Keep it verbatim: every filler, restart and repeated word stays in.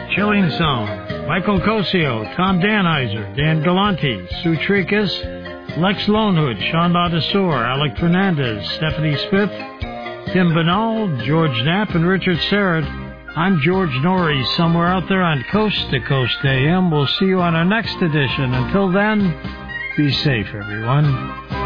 Chilling Zone, Michael Cosio, Tom Danheiser, Dan Galante, Sue Tricus, Lex Lonehood, Sean Ladesor, Alec Fernandez, Stephanie Smith, Tim Banal, George Knapp, and Richard Serrett. I'm George Norrie, somewhere out there on Coast to Coast A M. We'll see you on our next edition. Until then, be safe, everyone.